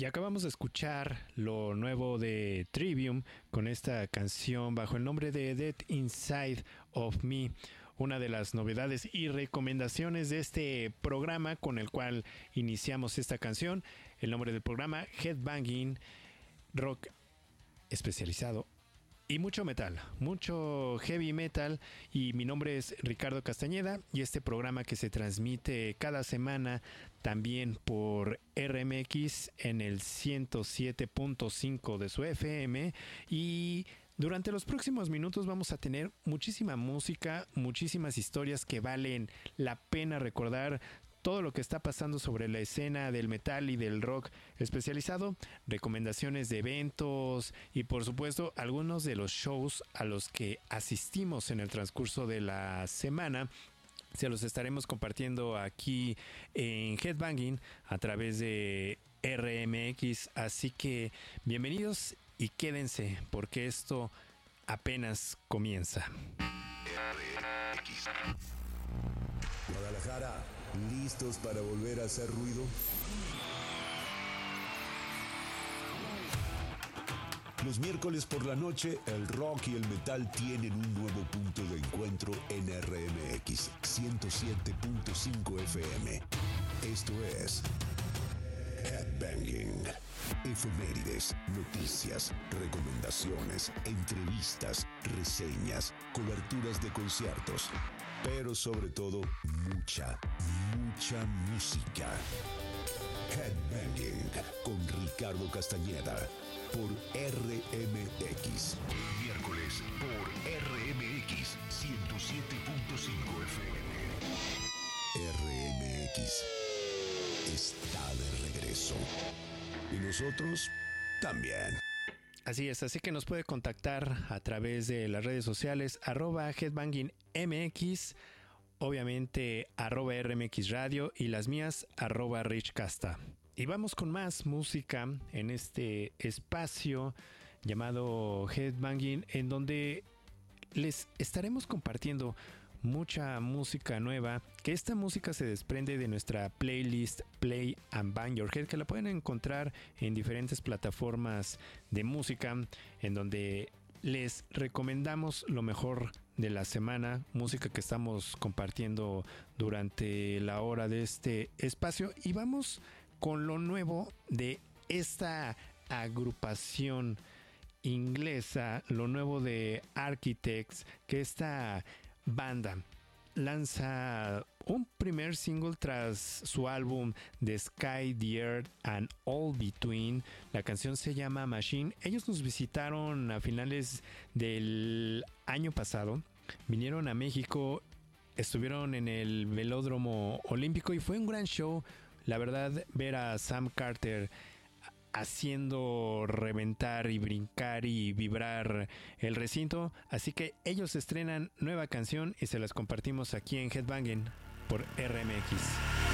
Y acabamos de escuchar lo nuevo de Trivium con esta canción bajo el nombre de Dead Inside of Me, una de las novedades y recomendaciones de este programa con el cual iniciamos esta canción. El nombre del programa, Headbanging, rock especializado y mucho metal, mucho heavy metal. Y mi nombre es Ricardo Castañeda y este programa que se transmite cada semana también por RMX en el 107.5 de su FM. Y durante los próximos minutos vamos a tener muchísima música, muchísimas historias que valen la pena recordar. Todo lo que está pasando sobre la escena del metal y del rock especializado, recomendaciones de eventos y por supuesto algunos de los shows a los que asistimos en el transcurso de la semana. Se los estaremos compartiendo aquí en Headbanging a través de RMX, así que bienvenidos y quédense porque esto apenas comienza. Guadalajara, ¿listos para volver a hacer ruido? Los miércoles por la noche, el rock y el metal tienen un nuevo punto de encuentro en RMX 107.5 FM. Esto es Headbanging. Efemérides, noticias, recomendaciones, entrevistas, reseñas, coberturas de conciertos, pero sobre todo mucha música. Headbanging con Ricardo Castañeda por RMX. Miércoles por RMX 107.5 FM. RMX está de regreso. Y nosotros también. Así es, así que nos puede contactar a través de las redes sociales @HeadbangingMX, obviamente @RMX Radio y las mías @RichCasta. Y vamos con más música en este espacio llamado Headbanging, en donde les estaremos compartiendo mucha música nueva, que esta música se desprende de nuestra playlist Play and Bang Your Head, que la pueden encontrar en diferentes plataformas de música, en donde les recomendamos lo mejor de la semana, música que estamos compartiendo durante la hora de este espacio. Y vamos con lo nuevo de esta agrupación inglesa, lo nuevo de Architects, que esta banda lanza un primer single tras su álbum The Sky, The Earth and All Between. La canción se llama Machine. Ellos nos visitaron a finales del año pasado, vinieron a México, estuvieron en el Velódromo Olímpico y fue un gran show. La verdad, ver a Sam Carter haciendo reventar y brincar y vibrar el recinto. Así que ellos estrenan nueva canción y se las compartimos aquí en Headbanging por RMX.